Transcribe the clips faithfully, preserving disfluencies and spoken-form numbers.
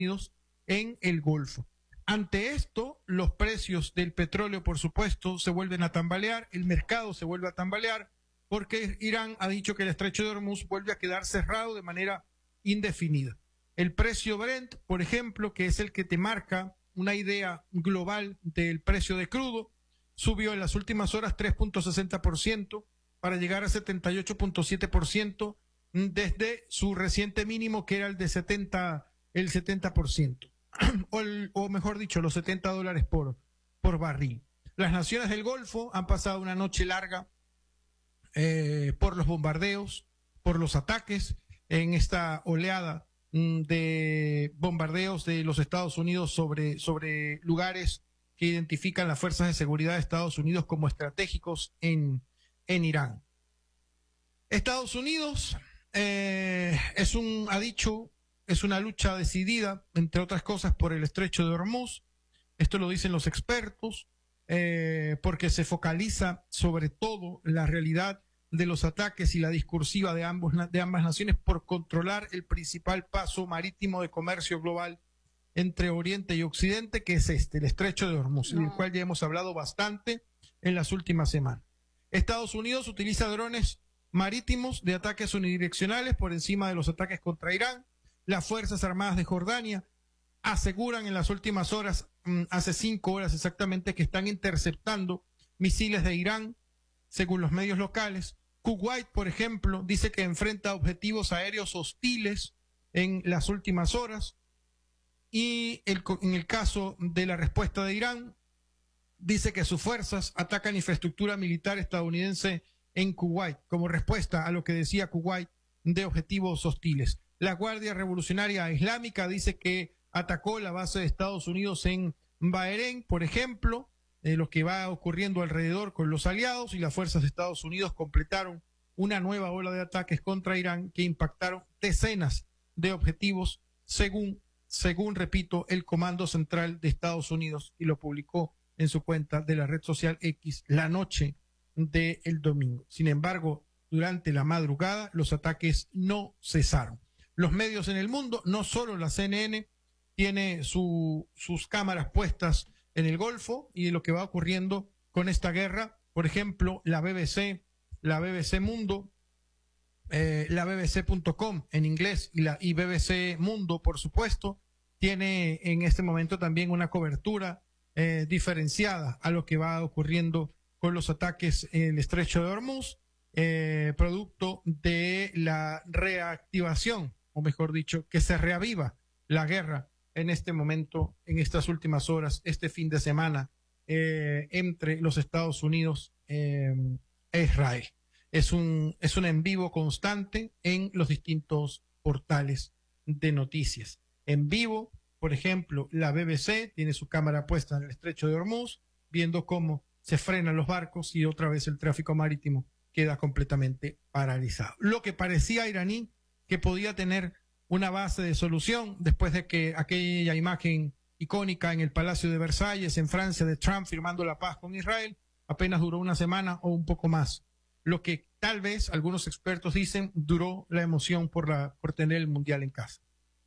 Unidos en el Golfo. Ante esto, los precios del petróleo, por supuesto, se vuelven a tambalear, el mercado se vuelve a tambalear, porque Irán ha dicho que el estrecho de Hormuz vuelve a quedar cerrado de manera indefinida. El precio Brent, por ejemplo, que es el que te marca una idea global del precio de crudo, subió en las últimas horas tres punto sesenta por ciento para llegar a setenta y ocho punto siete por ciento desde su reciente mínimo, que era el de setenta, el setenta por ciento. O, el, o mejor dicho, los setenta dólares por, por barril. Las naciones del Golfo han pasado una noche larga eh, por los bombardeos, por los ataques en esta oleada mm, de bombardeos de los Estados Unidos sobre, sobre lugares que identifican las fuerzas de seguridad de Estados Unidos como estratégicos en, en Irán. Estados Unidos eh, es un, ha dicho, es una lucha decidida, entre otras cosas, por el estrecho de Hormuz. Esto lo dicen los expertos, eh, porque se focaliza sobre todo la realidad de los ataques y la discursiva de, ambos, de ambas naciones por controlar el principal paso marítimo de comercio global entre Oriente y Occidente, que es este, el estrecho de Hormuz, no. del cual ya hemos hablado bastante en las últimas semanas. Estados Unidos utiliza drones marítimos de ataques unidireccionales por encima de los ataques contra Irán. Las Fuerzas Armadas de Jordania aseguran en las últimas horas, hace cinco horas exactamente, que están interceptando misiles de Irán, según los medios locales. Kuwait, por ejemplo, dice que enfrenta objetivos aéreos hostiles en las últimas horas. Y el, en el caso de la respuesta de Irán, dice que sus fuerzas atacan infraestructura militar estadounidense en Kuwait, como respuesta a lo que decía Kuwait de objetivos hostiles. La Guardia Revolucionaria Islámica dice que atacó la base de Estados Unidos en Bahrein, por ejemplo, eh, lo que va ocurriendo alrededor con los aliados, y las fuerzas de Estados Unidos completaron una nueva ola de ataques contra Irán que impactaron decenas de objetivos, según, según, repito, el Comando Central de Estados Unidos, y lo publicó en su cuenta de la red social X la noche del domingo. Sin embargo, durante la madrugada los ataques no cesaron. Los medios en el mundo, no solo la C N N, tiene su, sus cámaras puestas en el Golfo y de lo que va ocurriendo con esta guerra. Por ejemplo, la B B C, la B B C Mundo, eh, la B B C punto com en inglés y la y B B C Mundo, por supuesto, tiene en este momento también una cobertura eh, diferenciada a lo que va ocurriendo con los ataques en el estrecho de Hormuz, eh, producto de la reactivación, o mejor dicho, que se reaviva la guerra en este momento, en estas últimas horas, este fin de semana, eh, entre los Estados Unidos eh, e Israel. Es un, es un en vivo constante en los distintos portales de noticias. En vivo, por ejemplo, la B B C tiene su cámara puesta en el estrecho de Hormuz, viendo cómo se frenan los barcos y otra vez el tráfico marítimo queda completamente paralizado. Lo que parecía iraní que podía tener una base de solución después de que aquella imagen icónica en el Palacio de Versalles en Francia de Trump firmando la paz con Israel apenas duró una semana o un poco más. Lo que tal vez algunos expertos dicen duró la emoción por la por tener el mundial en casa.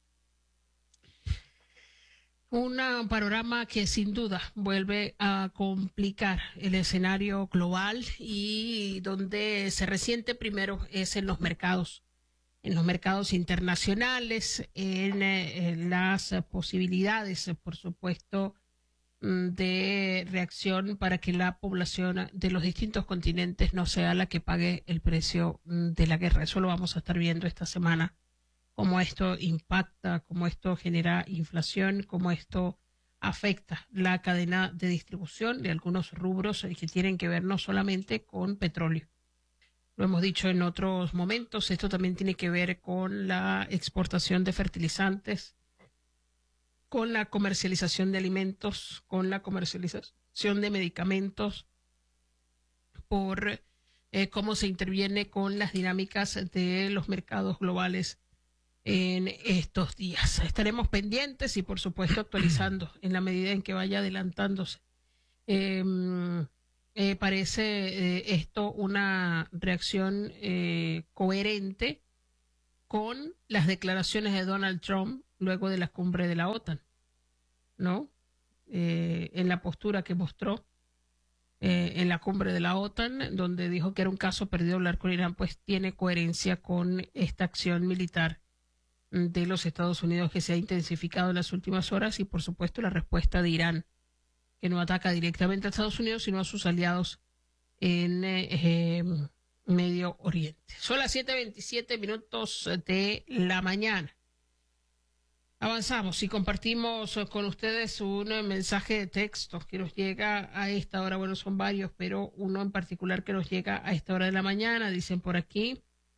Un panorama que sin duda vuelve a complicar el escenario global y donde se resiente primero es en los mercados, en los mercados internacionales, en, en las posibilidades, por supuesto, de reacción para que la población de los distintos continentes no sea la que pague el precio de la guerra. Eso lo vamos a estar viendo esta semana, cómo esto impacta, cómo esto genera inflación, cómo esto afecta la cadena de distribución de algunos rubros que tienen que ver no solamente con petróleo. Lo hemos dicho en otros momentos, esto también tiene que ver con la exportación de fertilizantes, con la comercialización de alimentos, con la comercialización de medicamentos, por eh, cómo se interviene con las dinámicas de los mercados globales en estos días. Estaremos pendientes y, por supuesto, actualizando en la medida en que vaya adelantándose. Eh, eh, parece eh, esto una reacción eh, coherente con las declaraciones de Donald Trump luego de la cumbre de la OTAN, ¿no? Eh, en la postura que mostró eh, en la cumbre de la OTAN, donde dijo que era un caso perdido hablar con Irán, pues tiene coherencia con esta acción militar de los Estados Unidos que se ha intensificado en las últimas horas y, por supuesto, la respuesta de Irán, que no ataca directamente a Estados Unidos, sino a sus aliados en eh, eh, Medio Oriente. Son las siete veintisiete minutos de la mañana. Avanzamos y compartimos con ustedes un mensaje de texto que nos llega a esta hora. Bueno, son varios, pero uno en particular que nos llega a esta hora de la mañana. Dicen por aquí,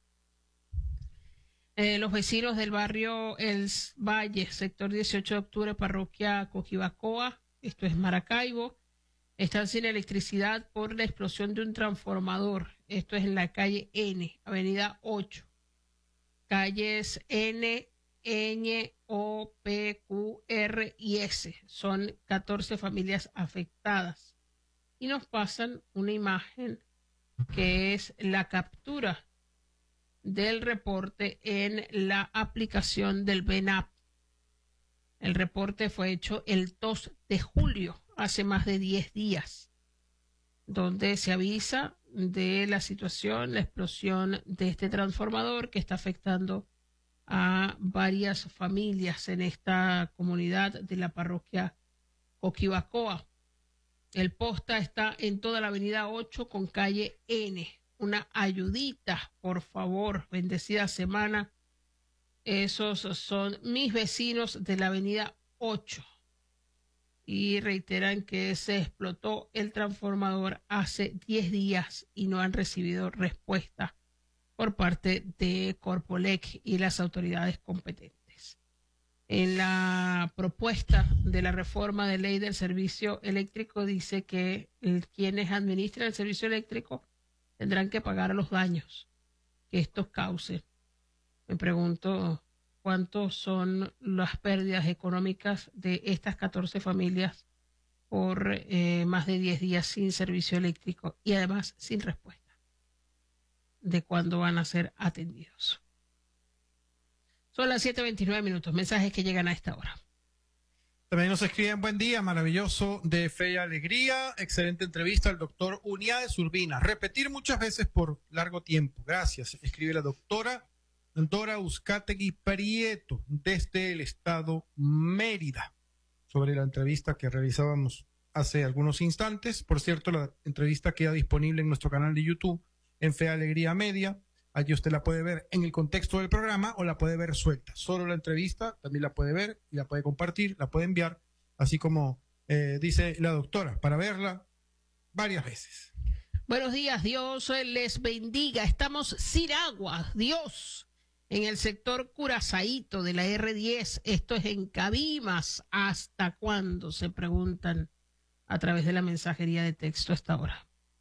eh, los vecinos del barrio El Valle, sector dieciocho de octubre, parroquia Coquibacoa, esto es Maracaibo, están sin electricidad por la explosión de un transformador. Esto es en la calle N, avenida ocho, calles N, Ñ, O, P, Q, R y S. Son catorce familias afectadas. Y nos pasan una imagen que es la captura del reporte en la aplicación del B N A P. El reporte fue hecho el dos de julio, hace más de diez días, donde se avisa de la situación, la explosión de este transformador que está afectando a varias familias en esta comunidad de la parroquia Coquibacoa. El posta está en toda la avenida ocho con calle N. Una ayudita, por favor, bendecida semana. Esos son mis vecinos de la avenida ocho. Y reiteran que se explotó el transformador hace diez días y no han recibido respuesta por parte de Corpolec y las autoridades competentes. En la propuesta de la reforma de ley del servicio eléctrico dice que el, quienes administran el servicio eléctrico tendrán que pagar los daños que estos causen. Me pregunto cuántos son las pérdidas económicas de estas catorce familias por eh, más de diez días sin servicio eléctrico y además sin respuesta de cuándo van a ser atendidos. Son las siete veintinueve minutos, mensajes que llegan a esta hora. También nos escriben: buen día, maravilloso, de Fe y Alegría, excelente entrevista al doctor Uniades Urbina, repetir muchas veces por largo tiempo, gracias, escribe la doctora Dora Uzcategui Prieto desde el estado Mérida, sobre la entrevista que realizábamos hace algunos instantes. Por cierto, la entrevista queda disponible en nuestro canal de YouTube en Fe Alegría Media. Allí usted la puede ver en el contexto del programa o la puede ver suelta. Solo la entrevista también la puede ver y la puede compartir, la puede enviar, así como eh, dice la doctora, para verla varias veces. Buenos días, Dios les bendiga. Estamos sin agua, Dios, en el sector Curazaíto de la R diez. Esto es en Cabimas. ¿Hasta cuándo? Se preguntan a través de la mensajería de texto a esta hora.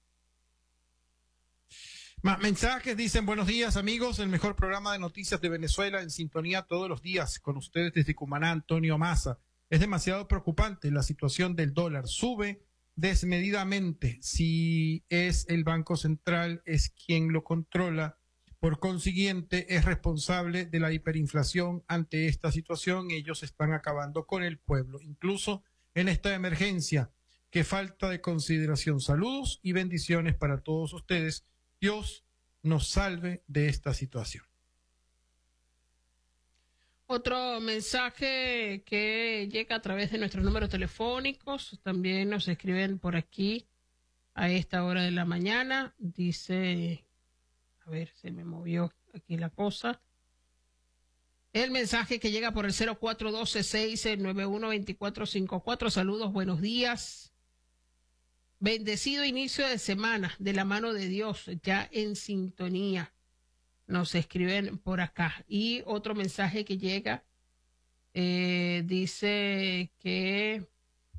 Más mensajes, dicen: buenos días, amigos, el mejor programa de noticias de Venezuela, en sintonía todos los días con ustedes desde Cumaná, Antonio Maza. Es demasiado preocupante la situación del dólar, sube desmedidamente. Si es el Banco Central, es quien lo controla, por consiguiente es responsable de la hiperinflación. Ante esta situación, ellos están acabando con el pueblo, incluso en esta emergencia. Qué falta de consideración. Saludos y bendiciones para todos ustedes. Dios nos salve de esta situación. Otro mensaje que llega a través de nuestros números telefónicos, también nos escriben por aquí a esta hora de la mañana. Dice, a ver, se me movió aquí la cosa. El mensaje que llega por el cero cuatro uno dos seis nueve uno dos cuatro cinco cuatro. Saludos, buenos días. Bendecido inicio de semana de la mano de Dios, ya en sintonía, nos escriben por acá. Y otro mensaje que llega, eh, dice que,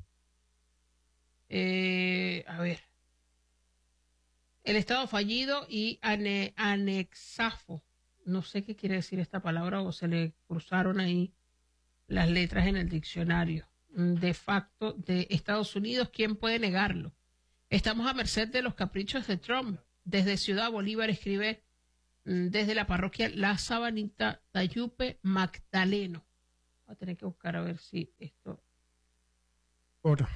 eh, a ver, el Estado fallido y ane, anexafo, no sé qué quiere decir esta palabra o se le cruzaron ahí las letras en el diccionario. De facto de Estados Unidos, ¿quién puede negarlo? Estamos a merced de los caprichos de Trump. Desde Ciudad Bolívar escribe desde la parroquia La Sabanita, Tayupe Magdaleno. Voy a tener que buscar a ver si esto Ahora.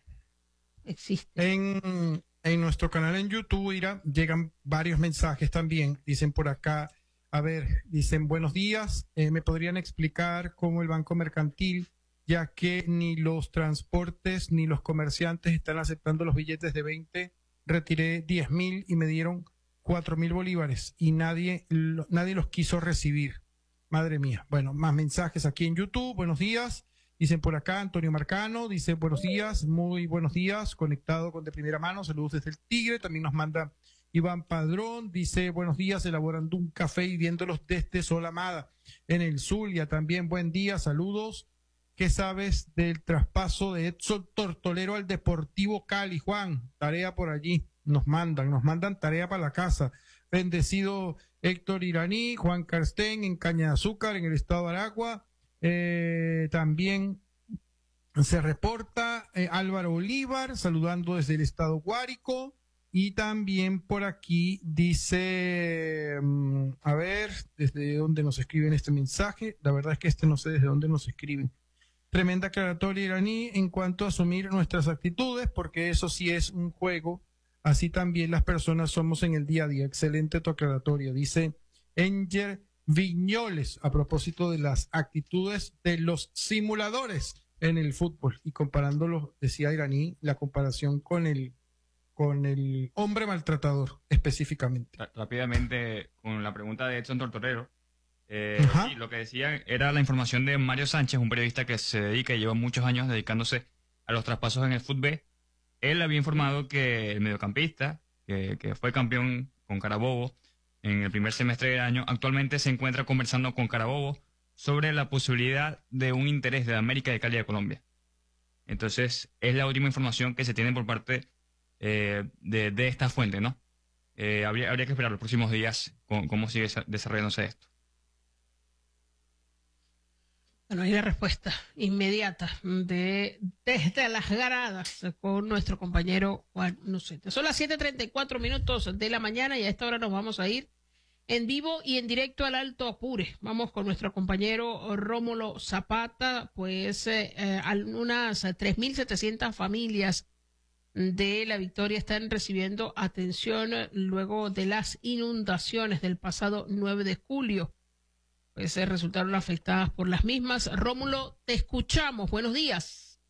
existe. En, en nuestro canal en YouTube, Ira, llegan varios mensajes también. Dicen por acá, a ver, dicen buenos días, eh, ¿me podrían explicar cómo el Banco Mercantil, ya que ni los transportes ni los comerciantes están aceptando los billetes de veinte? Retiré diez mil y me dieron cuatro mil bolívares y nadie, lo, nadie los quiso recibir. Madre mía. Bueno, más mensajes aquí en YouTube. Buenos días. Dicen por acá Antonio Marcano, dice buenos días, muy buenos días, conectado con de primera mano, saludos desde el Tigre. También nos manda Iván Padrón, dice buenos días, elaborando un café y viéndolos desde Solamada en el Zulia. También buen día, saludos. ¿Qué sabes del traspaso de Edson Tortolero al Deportivo Cali, Juan? Tarea por allí, nos mandan, nos mandan tarea para la casa. Bendecido Héctor Iraní, Juan Carstén en Caña de Azúcar, en el estado de Aragua. Eh, también se reporta eh, Álvaro Bolívar saludando desde el estado Guárico, y también por aquí dice um, a ver desde dónde nos escriben este mensaje. La verdad es que este no sé desde dónde nos escriben. Tremenda aclaratoria, Iraní, en cuanto a asumir nuestras actitudes, porque eso sí es un juego, así también las personas somos en el día a día. Excelente tu aclaratoria, dice Enger Viñoles, a propósito de las actitudes de los simuladores en el fútbol, y comparándolo, decía Iraní, la comparación con el con el hombre maltratador específicamente. Rápidamente, con la pregunta de Edson Tortolero, eh, sí, lo que decía era la información de Mario Sánchez, un periodista que se dedica y lleva muchos años dedicándose a los traspasos en el fútbol. Él había informado que el mediocampista, que, que fue campeón con Carabobo en el primer semestre del año, actualmente se encuentra conversando con Carabobo sobre la posibilidad de un interés de América de Cali de Colombia. Entonces, es la última información que se tiene por parte eh, de, de esta fuente, ¿no? Eh, habría, habría que esperar los próximos días con, cómo sigue desarrollándose esto. Bueno, hay la respuesta inmediata de desde las gradas con nuestro compañero Juan Nuceta. Son las siete treinta y cuatro minutos de la mañana y a esta hora nos vamos a ir en vivo y en directo al Alto Apure. Vamos con nuestro compañero Rómulo Zapata, pues eh, eh, unas tres mil setecientas familias de La Victoria están recibiendo atención luego de las inundaciones del pasado nueve de julio. Pues eh, resultaron afectadas por las mismas. Rómulo, te escuchamos. Buenos días.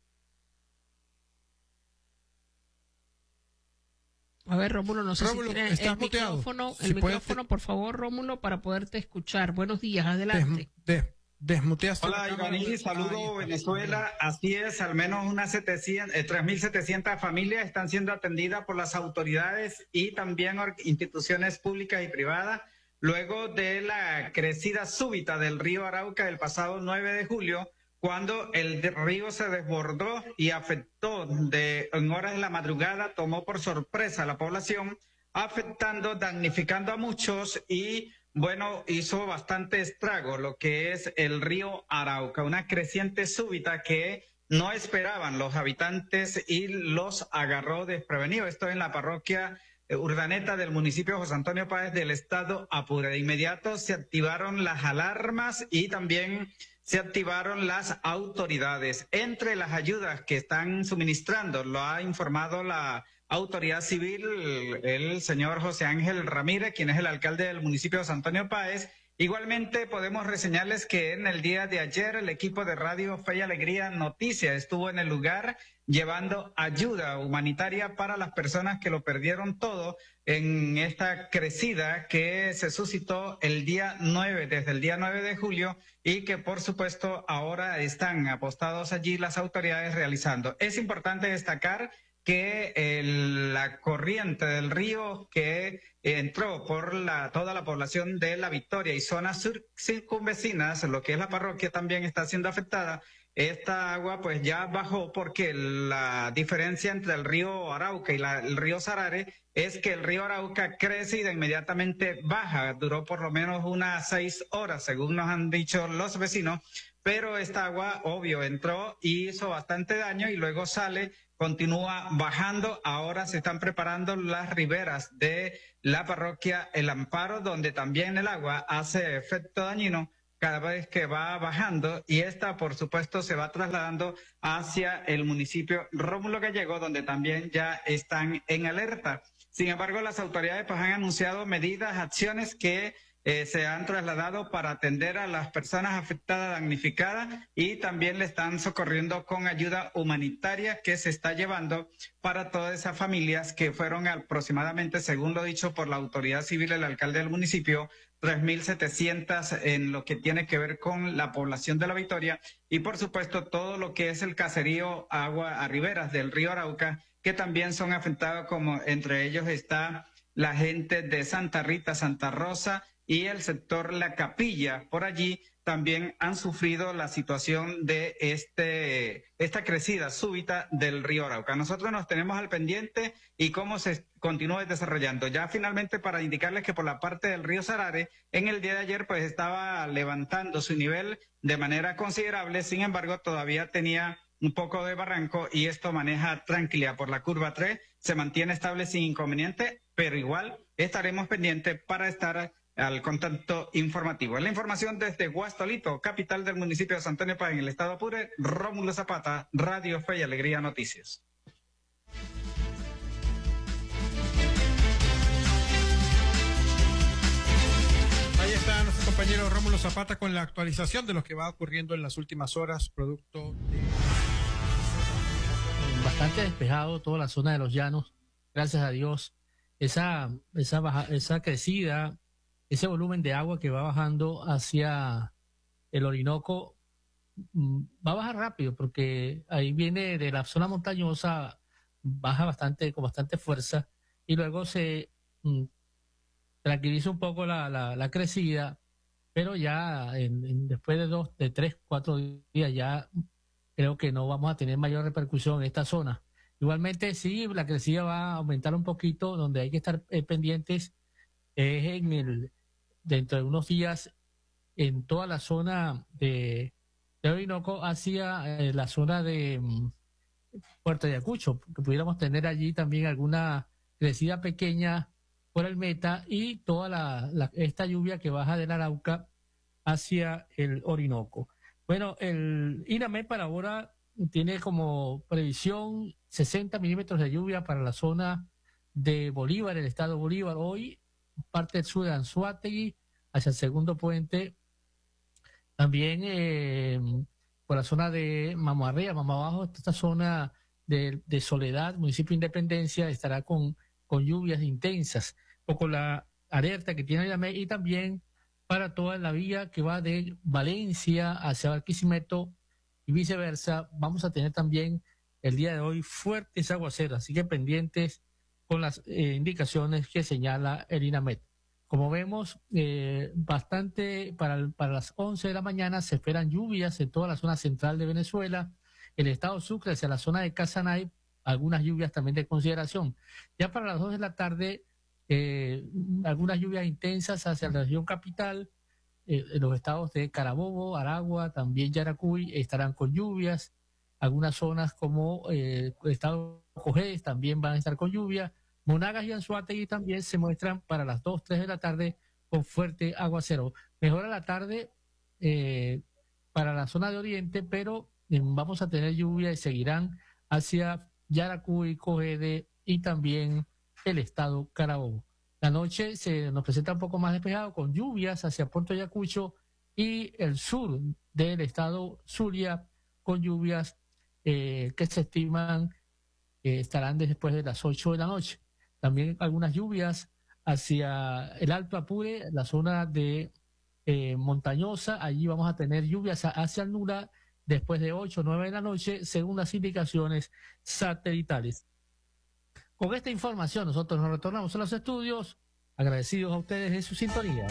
A ver, Rómulo, no sé Rómulo, si tiene el muteado. micrófono, Si el puedes, micrófono, por favor, Rómulo, para poderte escuchar. Buenos días, adelante. Des, des, desmuteaste. Hola, Ivani, saludo Venezuela. Así es, al menos unas setecientas, eh, tres mil setecientas familias están siendo atendidas por las autoridades y también instituciones públicas y privadas, luego de la crecida súbita del río Arauca el pasado nueve de julio, cuando el río se desbordó y afectó de, en horas de la madrugada, tomó por sorpresa a la población, afectando, damnificando a muchos y, bueno, hizo bastante estrago lo que es el río Arauca, una creciente súbita que no esperaban los habitantes y los agarró desprevenidos. Esto en la parroquia Urdaneta del municipio José Antonio Páez del estado Apure. De inmediato se activaron las alarmas y también se activaron las autoridades. Entre las ayudas que están suministrando, lo ha informado la autoridad civil, el señor José Ángel Ramírez, quien es el alcalde del municipio de José Antonio Páez. Igualmente podemos reseñarles que en el día de ayer el equipo de Radio Fe y Alegría Noticias estuvo en el lugar llevando ayuda humanitaria para las personas que lo perdieron todo en esta crecida que se suscitó el día nueve, desde el día nueve de julio, y que por supuesto ahora están apostados allí las autoridades realizando. Es importante destacar que el, la corriente del río que entró por la, toda la población de La Victoria y zonas circunvecinas, lo que es la parroquia, también está siendo afectada. Esta agua pues ya bajó porque la diferencia entre el río Arauca y la, el río Sarare es que el río Arauca crece y de inmediatamente baja. Duró por lo menos unas seis horas, según nos han dicho los vecinos, pero esta agua, obvio, entró y hizo bastante daño y luego sale, continúa bajando. Ahora se están preparando las riberas de la parroquia El Amparo, donde también el agua hace efecto dañino cada vez que va bajando, y esta, por supuesto, se va trasladando hacia el municipio Rómulo Gallego, donde también ya están en alerta. Sin embargo, las autoridades pues, han anunciado medidas, acciones que eh, se han trasladado para atender a las personas afectadas, damnificadas, y también le están socorriendo con ayuda humanitaria que se está llevando para todas esas familias que fueron aproximadamente, según lo dicho por la autoridad civil, el alcalde del municipio, tres mil setecientas en lo que tiene que ver con la población de La Victoria, y por supuesto todo lo que es el caserío Agua a Riberas del río Arauca, que también son afectados, como entre ellos está la gente de Santa Rita, Santa Rosa y el sector La Capilla. Por allí también han sufrido la situación de este esta crecida súbita del río Arauca. Nosotros nos tenemos al pendiente y cómo se continúa desarrollando. Ya finalmente, para indicarles que por la parte del río Sarare, en el día de ayer pues estaba levantando su nivel de manera considerable, sin embargo todavía tenía un poco de barranco y esto maneja tranquilidad por la curva tres, se mantiene estable sin inconveniente, pero igual estaremos pendientes para estar al contacto informativo. En la información desde Guastolito, capital del municipio de San Antonio Páez, en el estado Apure, Rómulo Zapata, Radio Fe y Alegría Noticias. Ahí está nuestro compañero Rómulo Zapata con la actualización de lo que va ocurriendo en las últimas horas, producto de... Bastante despejado toda la zona de los llanos, gracias a Dios. Esa, esa, baja, esa crecida, ese volumen de agua que va bajando hacia el Orinoco va a bajar rápido, porque ahí viene de la zona montañosa, baja bastante, con bastante fuerza, y luego se mm, tranquiliza un poco la, la, la crecida, pero ya en, en, después de dos, de tres, cuatro días ya creo que no vamos a tener mayor repercusión en esta zona. Igualmente, sí, la crecida va a aumentar un poquito, donde hay que estar eh, pendientes es en el, dentro de unos días, en toda la zona de, de Orinoco hacia eh, la zona de um, Puerto Ayacucho, que pudiéramos tener allí también alguna crecida pequeña por el Meta, y toda la, la, esta lluvia que baja del Arauca hacia el Orinoco. Bueno, el INAMED para ahora tiene como previsión sesenta milímetros de lluvia para la zona de Bolívar, el estado Bolívar. Hoy, parte del sur de Anzoátegui, hacia el segundo puente. También eh, por la zona de Mamarrea, Mama Abajo, esta zona de, de Soledad, municipio de Independencia, estará con, con lluvias intensas. O con la alerta que tiene INAMED, y también para toda la vía que va de Valencia hacia Barquisimeto y viceversa, vamos a tener también el día de hoy fuertes aguaceros, así que pendientes con las eh, indicaciones que señala el INAMED. Como vemos, eh, bastante para, para las once de la mañana se esperan lluvias en toda la zona central de Venezuela, el estado Sucre hacia la zona de Casanay, algunas lluvias también de consideración. Ya para las dos de la tarde, Eh, algunas lluvias intensas hacia la región capital, eh, los estados de Carabobo, Aragua, también Yaracuy estarán con lluvias. Algunas zonas como eh, el estado Cojedes también van a estar con lluvia. Monagas y Anzoátegui también se muestran para las dos, tres de la tarde con fuerte aguacero. Mejora la tarde eh, para la zona de Oriente, pero eh, vamos a tener lluvia y seguirán hacia Yaracuy, Cojedes y también el estado Carabobo. La noche se nos presenta un poco más despejado con lluvias hacia Puerto Ayacucho y el sur del estado Zulia con lluvias eh, que se estiman eh, estarán después de las ocho de la noche. También algunas lluvias hacia el Alto Apure, la zona de eh, montañosa, allí vamos a tener lluvias hacia el Nura después de ocho o nueve de la noche según las indicaciones satelitales. Con esta información nosotros nos retornamos a los estudios, agradecidos a ustedes de su sintonía.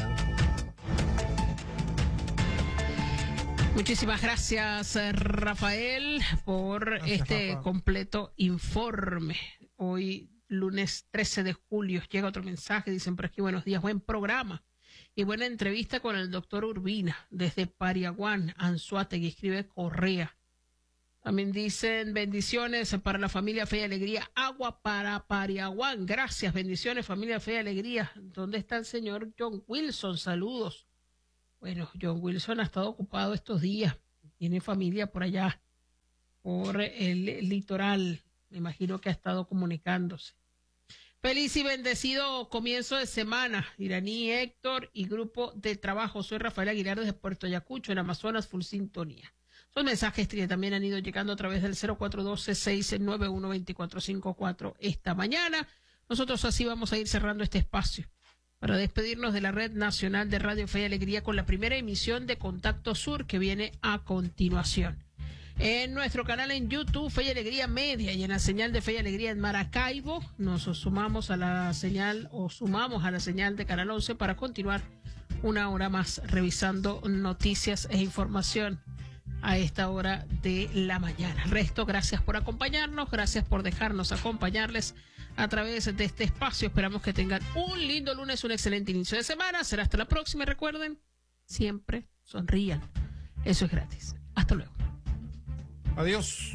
Muchísimas gracias, Rafael, por gracias, este Rafa. completo informe. Hoy, lunes trece de julio, llega otro mensaje, dicen por aquí, buenos días, buen programa y buena entrevista con el doctor Urbina desde Pariaguán, Anzoátegui, escribe Correa. También dicen bendiciones para la familia Fe y Alegría, agua para Pariaguán. Gracias, bendiciones familia Fe y Alegría. ¿Dónde está el señor John Wilson? Saludos. Bueno, John Wilson ha estado ocupado estos días. Tiene familia por allá, por el litoral. Me imagino que ha estado comunicándose. Feliz y bendecido comienzo de semana. Iraní, Héctor y grupo de trabajo. Soy Rafael Aguilar desde Puerto Ayacucho, en Amazonas, full sintonía. Son mensajes que también han ido llegando a través del cero cuatro uno dos, seis nueve uno, dos cuatro cinco cuatro esta mañana. Nosotros así vamos a ir cerrando este espacio para despedirnos de la Red Nacional de Radio Fe y Alegría con la primera emisión de Contacto Sur que viene a continuación. En nuestro canal en YouTube, Fe y Alegría Media, y en la señal de Fe y Alegría en Maracaibo, nos sumamos a la señal o sumamos a la señal de Canal once para continuar una hora más revisando noticias e información a esta hora de la mañana. Resto, gracias por acompañarnos, gracias por dejarnos acompañarles a través de este espacio. Esperamos que tengan un lindo lunes, un excelente inicio de semana. Será hasta la próxima y recuerden, siempre sonrían. Eso es gratis. Hasta luego. Adiós.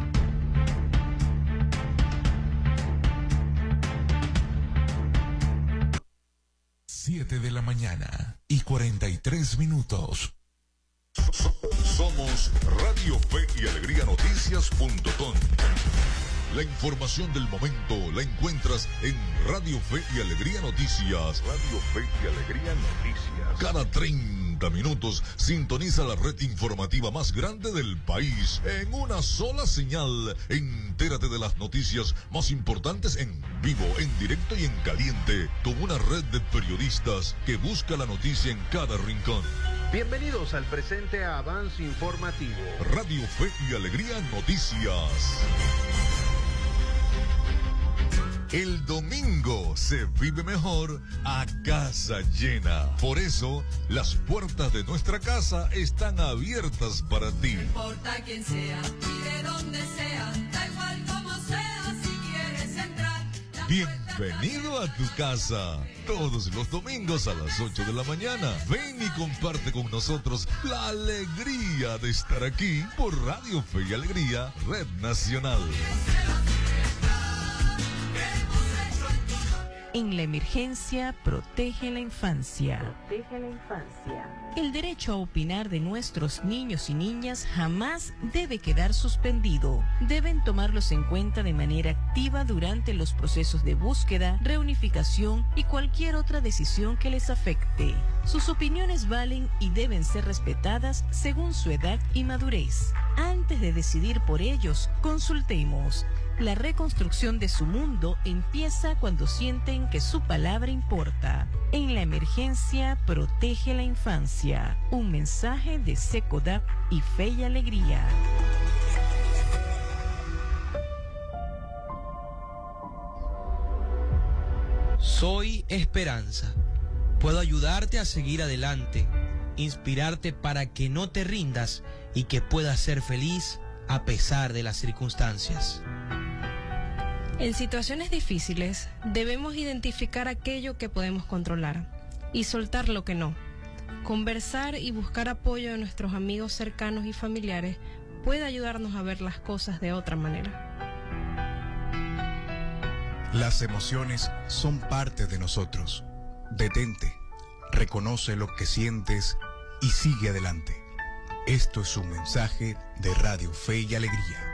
Siete de la mañana y cuarenta y tres minutos. Somos Radio Fe y Alegría Noticias punto com. La información del momento la encuentras en Radio Fe y Alegría Noticias. Radio Fe y Alegría Noticias. Cada treinta minutos sintoniza la red informativa más grande del país en una sola señal. Entérate de las noticias más importantes en vivo, en directo y en caliente, con una red de periodistas que busca la noticia en cada rincón. Bienvenidos al presente avance informativo. Radio Fe y Alegría Noticias. El domingo se vive mejor a casa llena. Por eso, las puertas de nuestra casa están abiertas para ti. No importa quién sea y de dónde sea, da igual como sea, si quieres entrar. Bienvenido a tu casa. Todos los domingos a las ocho de la mañana. Ven y comparte con nosotros la alegría de estar aquí por Radio Fe y Alegría, Red Nacional. En la emergencia, protege la infancia. Protege la infancia. El derecho a opinar de nuestros niños y niñas jamás debe quedar suspendido. Deben tomarlos en cuenta de manera activa durante los procesos de búsqueda, reunificación y cualquier otra decisión que les afecte. Sus opiniones valen y deben ser respetadas según su edad y madurez. Antes de decidir por ellos, consultemos. La reconstrucción de su mundo empieza cuando sienten que su palabra importa. En la emergencia, protege la infancia. Un mensaje de SECODAP y Fe y Alegría. Soy Esperanza. Puedo ayudarte a seguir adelante, inspirarte para que no te rindas y que puedas ser feliz a pesar de las circunstancias. En situaciones difíciles, debemos identificar aquello que podemos controlar y soltar lo que no. Conversar y buscar apoyo de nuestros amigos cercanos y familiares puede ayudarnos a ver las cosas de otra manera. Las emociones son parte de nosotros. Detente, reconoce lo que sientes y sigue adelante. Esto es un mensaje de Radio Fe y Alegría.